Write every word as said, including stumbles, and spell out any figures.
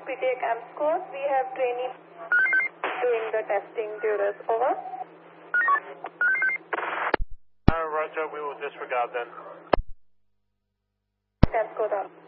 P T A camp score. We have trainees doing the testing duties. Over. Uh, Roger, we will disregard then. Camp score.